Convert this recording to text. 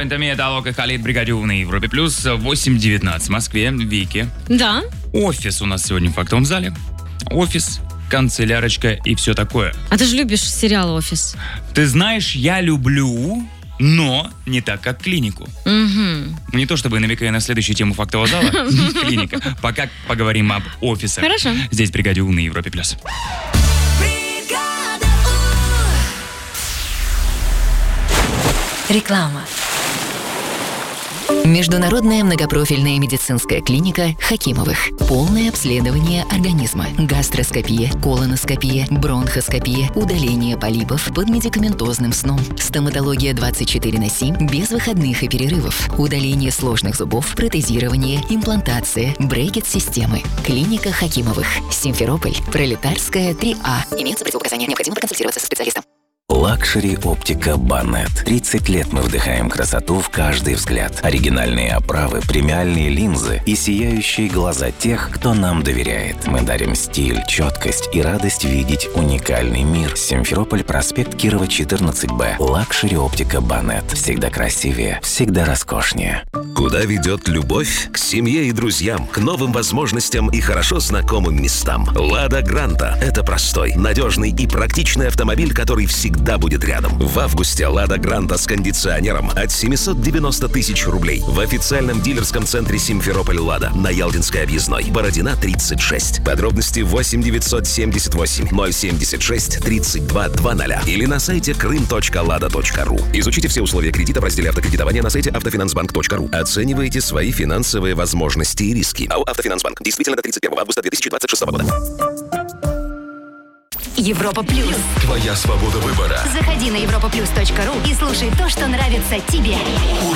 Вентами, это Алок и Халид, Бригаде У на Европе Плюс, 8:19 в Москве, Вики. Да. Офис у нас сегодня в фактовом зале. Офис, канцелярочка и все такое. А ты же любишь сериал «Офис». Ты знаешь, я люблю, но не так, как клинику. Угу. Не то чтобы намекая на следующую тему фактового зала, клиника. Пока поговорим об офисах. Хорошо. Здесь Бригаде У на Европе Плюс. Реклама. Международная многопрофильная медицинская клиника Хакимовых. Полное обследование организма. Гастроскопия, колоноскопия, бронхоскопия, удаление полипов под медикаментозным сном. Стоматология 24/7 без выходных и перерывов. Удаление сложных зубов, протезирование, имплантация, брекет-системы. Клиника Хакимовых. Симферополь. Пролетарская, 3А. Имеются противопоказания. Необходимо проконсультироваться со специалистом. Лакшери оптика Банет. 30 лет мы вдыхаем красоту в каждый взгляд. Оригинальные оправы, премиальные линзы и сияющие глаза тех, кто нам доверяет. Мы дарим стиль, четкость и радость видеть уникальный мир. Симферополь, проспект Кирова, 14Б. Лакшери оптика Банет. Всегда красивее, всегда роскошнее. Куда ведет любовь? К семье и друзьям, к новым возможностям и хорошо знакомым местам. «Лада Гранта» — это простой, надежный и практичный автомобиль, который всегда будет рядом. В августе «Лада Гранта» с кондиционером от 790 тысяч рублей в официальном дилерском центре «Симферополь Лада» на Ялтинской объездной, Бородина, 36. Подробности 8 978 076 32 20 или на сайте krym.lada.ru. Изучите все условия кредита в разделе автокредитования на сайте автофинансбанк.ру. Оценивайте свои финансовые возможности и риски. АО «Автофинансбанк». Действительно до 31 августа 2026 года. Европа Плюс. Твоя свобода выбора. Заходи на europaplus.ru и слушай то, что нравится тебе.